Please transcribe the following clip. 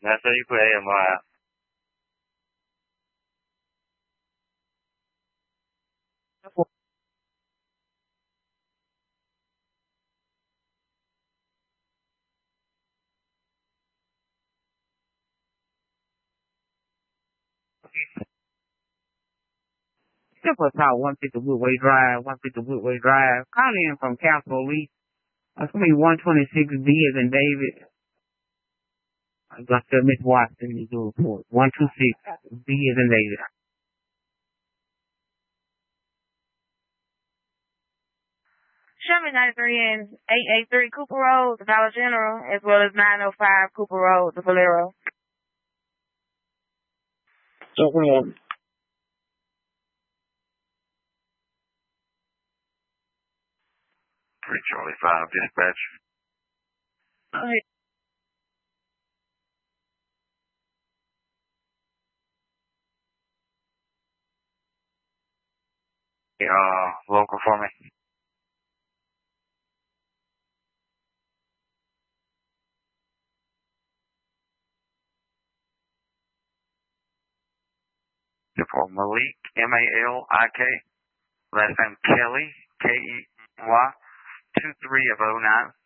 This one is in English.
That's how you put AMI. Simple Talk, 150 Woodway Drive, 150 Woodway Drive. Calling in from Castle Lee. It's going to be 126B as in David. I'm going to tell Miss Watson to do a report. 126B as in David. Show me 93 and 883 Cooper Road, the Dollar General, as well as 905 Cooper Road, the Valero. So, 3 Charlie 5 dispatch. Okay. Local for me. For Malik, M-A-L-I-K. Last name Kelly, K-E-Y, 23 of 09.